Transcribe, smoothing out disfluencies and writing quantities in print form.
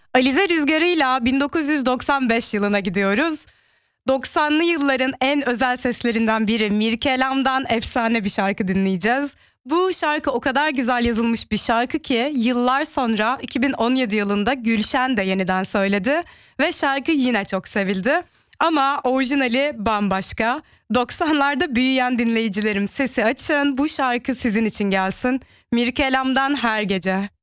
Alize Rüzgarı'yla 1995 yılına gidiyoruz. 90'lı yılların en özel seslerinden biri Mirkelam'dan efsane bir şarkı dinleyeceğiz. Bu şarkı o kadar güzel yazılmış bir şarkı ki yıllar sonra 2017 yılında Gülşen de yeniden söyledi ve şarkı yine çok sevildi. Ama orijinali bambaşka. 90'larda büyüyen dinleyicilerim, sesi açın, bu şarkı sizin için gelsin. Mirkelam'dan Her Gece.